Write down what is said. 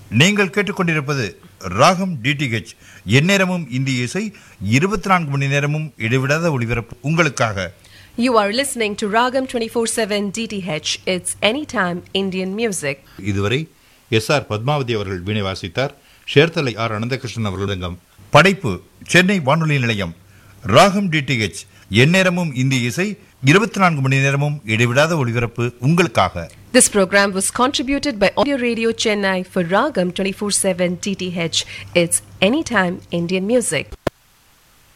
நீங்கள் கேட்டுக்கொண்டிருப்பது ராகம் டிடிஹெச். எந்நேரமும் இந்திய இசை, 24 மணி நேரமும் இடைவிடாத ஒளிபரப்பு உங்களுக்காக. You are listening to Ragam 24/7 DTH. It's anytime Indian music. இதுவரை எஸ்.ஆர். பத்மாவதி அவர்கள் வீணை வாசித்தார். ஷேர்தலை ஆர். அனந்தகிருஷ்ணன் அவர்களிடம். படைப்பு சென்னை வானொலி நிலையம். ராகம் டிடிஹெச், எந்நேரமும் இந்திய இசை, 24 மணி நேரமும் இடைவிடாத ஒளிபரப்பு உங்களுக்காக. This program was contributed by Audio Radio Chennai for Ragam 24/7 DTH. It's anytime Indian music.